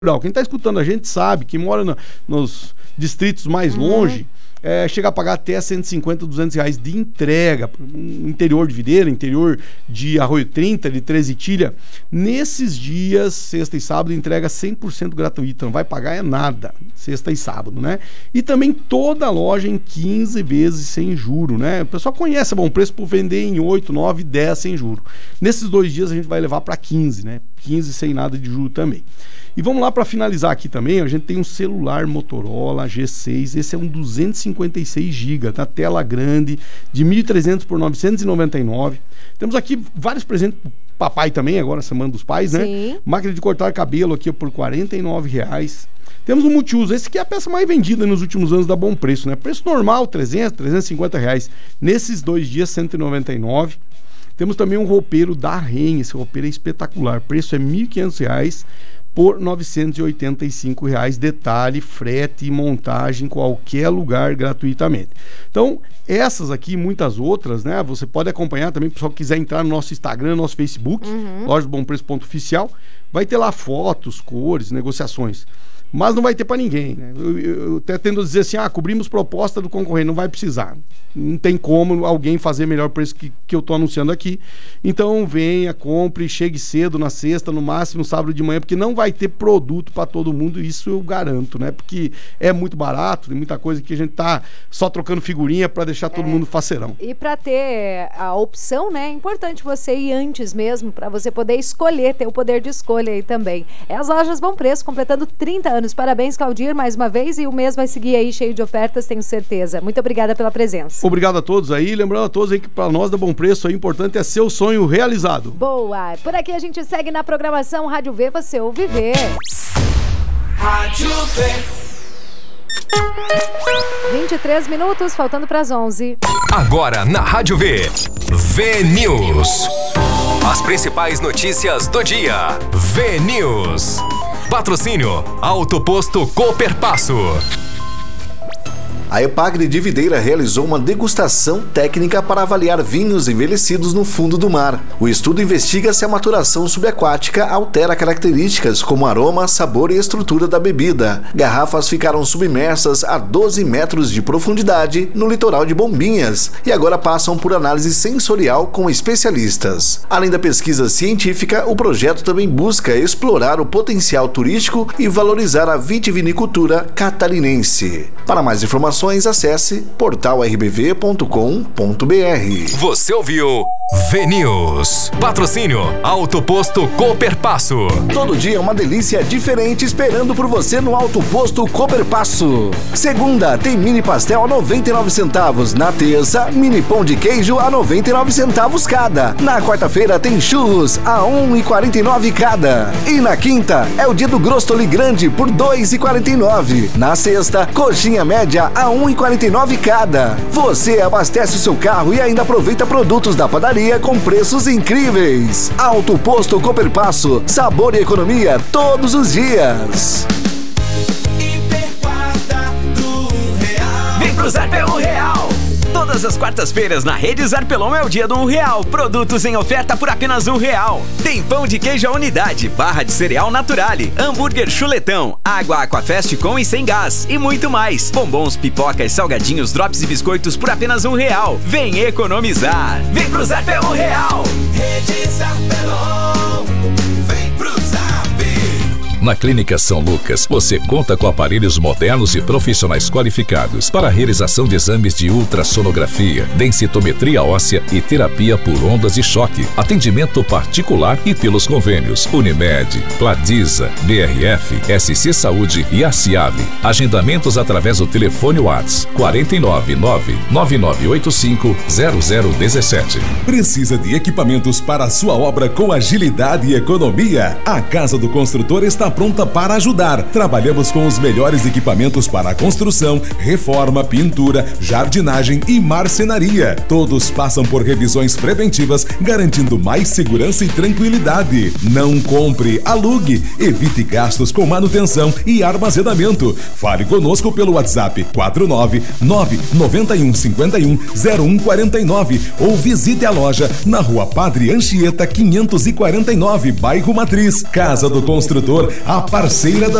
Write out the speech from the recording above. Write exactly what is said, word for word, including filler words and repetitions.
Quem está escutando a gente sabe, quem mora no, nos distritos mais uhum. longe, é, chega a pagar até cento e cinquenta, duzentos reais de entrega, interior de Videira, interior de Arroio trinta, de Trezitilha. Nesses dias, sexta e sábado, entrega cem por cento gratuita, não vai pagar é nada, sexta e sábado, né? E também toda a loja em quinze vezes sem juro, né? O pessoal conhece a Bom Preço por vender em oito, nove, dez sem juro. Nesses dois dias a gente vai levar para quinze, né? quinze sem nada de juro também. E vamos lá para finalizar aqui também, a gente tem um celular Motorola G seis, esse é um duzentos e cinquenta e seis gigas, tá? Tela grande, de mil e trezentos por novecentos e noventa e nove. Temos aqui vários presentes pro papai também, agora semana dos pais, né? Sim. Máquina de cortar cabelo aqui por quarenta e nove reais. Temos um multiuso, esse aqui é a peça mais vendida nos últimos anos da Bom Preço, né? Preço normal, trezentos, trezentos e cinquenta reais. Nesses dois dias, cento e noventa e nove. Temos também um roupeiro da Ren, esse roupeiro é espetacular, preço é mil e quinhentos reais por novecentos e oitenta e cinco reais, detalhe, frete e montagem em qualquer lugar gratuitamente. Então, essas aqui e muitas outras, né, você pode acompanhar também, o pessoal que quiser entrar no nosso Instagram, no nosso Facebook, uhum. loja do bom preço ponto oficial, vai ter lá fotos, cores, negociações. Mas não vai ter para ninguém, né? Eu, eu, eu até tendo a dizer assim, ah, cobrimos proposta do concorrente, não vai precisar. Não tem como alguém fazer melhor preço que, que eu estou anunciando aqui. Então venha, compre, chegue cedo na sexta, no máximo sábado de manhã, porque não vai ter produto para todo mundo, isso eu garanto, né? Porque é muito barato, tem muita coisa que a gente tá só trocando figurinha para deixar todo é, mundo faceirão. E para ter a opção, né? É importante você ir antes mesmo, para você poder escolher, ter o poder de escolha aí também. É as lojas Bom Preço, completando trinta anos. Parabéns, Claudir, mais uma vez, e o mês vai seguir aí cheio de ofertas, tenho certeza. Muito obrigada pela presença. Obrigado a todos aí, lembrando a todos aí que para nós da Bom Preço é importante é seu sonho realizado. Boa! Por aqui a gente segue na programação Rádio V, você ouve V. Rádio V. vinte e três minutos, faltando para as onze. Agora na Rádio V, V News. As principais notícias do dia. V News. Patrocínio Autoposto Cooperpasso. A Epagre de Videira realizou uma degustação técnica para avaliar vinhos envelhecidos no fundo do mar. O estudo investiga se a maturação subaquática altera características como aroma, sabor e estrutura da bebida. Garrafas ficaram submersas a doze metros de profundidade no litoral de Bombinhas e agora passam por análise sensorial com especialistas. Além da pesquisa científica, o projeto também busca explorar o potencial turístico e valorizar a vitivinicultura catarinense. Para mais informações, acesse portal r b v ponto com ponto b r. Você ouviu V News. Patrocínio Autoposto Cooperpasso. Todo dia é uma delícia diferente esperando por você no Autoposto Cooperpasso. Segunda, tem mini pastel a noventa e nove centavos. Na terça, mini pão de queijo a noventa e nove centavos cada. Na quarta-feira tem churros a um real e quarenta e nove cada. E na quinta, é o dia do Grostoli Grande por dois reais e quarenta e nove. Na sexta, coxinha média a um real e quarenta e nove cada. Você abastece o seu carro e ainda aproveita produtos da padaria com preços incríveis. Auto Posto Cooperpasso, sabor e economia todos os dias. Vem pro Zarpelão um Real. Todas as quartas-feiras na Rede Zarpelão é o dia do um real. Produtos em oferta por apenas um real. Tem pão de queijo à unidade, barra de cereal Naturale, hambúrguer chuletão, água Aquafest com e sem gás e muito mais. Bombons, pipocas, salgadinhos, drops e biscoitos por apenas um real. Vem economizar. Vem pro Zarpelão um Real. Rede Zarpelão. Vem pro Zap. Na Clínica São Lucas, você conta com aparelhos modernos e profissionais qualificados para a realização de exames de ultrassonografia, densitometria óssea e terapia por ondas de choque. Atendimento particular e pelos convênios Unimed, Pladiza, B R F, S C Saúde e a Ciave. Agendamentos através do telefone WhatsApp quatro nove nove, nove nove oito cinco, zero zero um sete. Precisa de equipamentos para a sua obra com agilidade e economia? A Casa do Construtor está pronta para ajudar. Trabalhamos com os melhores equipamentos para construção, reforma, pintura, jardinagem e marcenaria. Todos passam por revisões preventivas, garantindo mais segurança e tranquilidade. Não compre, alugue. Evite gastos com manutenção e armazenamento. Fale conosco pelo WhatsApp quatro nove nove, nove um cinco um, zero um quatro nove ou visite a loja na Rua Padre Anchieta quinhentos e quarenta e nove, bairro Matriz. Casa do Construtor, a parceira da